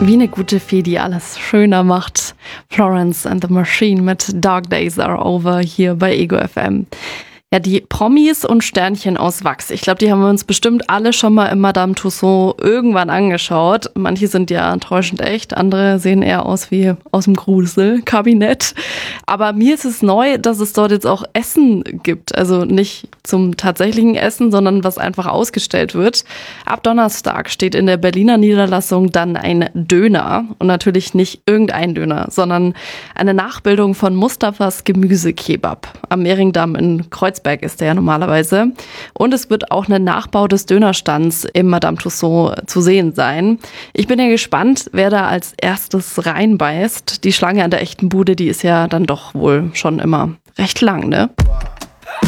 Wie eine gute Fee, die alles schöner macht. Florence and the Machine mit Dark Days Are Over hier bei Ego FM. Ja, die Promis und Sternchen aus Wachs. Ich glaube, die haben wir uns bestimmt alle schon mal im Madame Tussauds irgendwann angeschaut. Manche sind ja enttäuschend echt, andere sehen eher aus wie aus dem Gruselkabinett. Aber mir ist es neu, dass es dort jetzt auch Essen gibt. Also nicht zum tatsächlichen Essen, sondern was einfach ausgestellt wird. Ab Donnerstag steht in der Berliner Niederlassung dann ein Döner. Und natürlich nicht irgendein Döner, sondern eine Nachbildung von Mustafas Gemüsekebab am Mehringdamm in Kreuzberg ist der ja normalerweise. Und es wird auch ein Nachbau des Dönerstands im Madame Tussauds zu sehen sein. Ich bin ja gespannt, wer da als erstes reinbeißt. Die Schlange an der echten Bude, die ist ja dann doch wohl schon immer recht lang, ne?